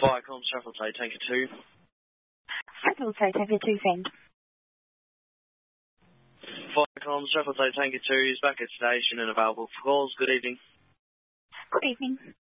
Viacom Shuttle Flight Tanker 2. Shuttle Flight Tanker 2, send. Viacom Shuttle Flight Tanker 2 is back at station and available for calls. Good evening. Good evening.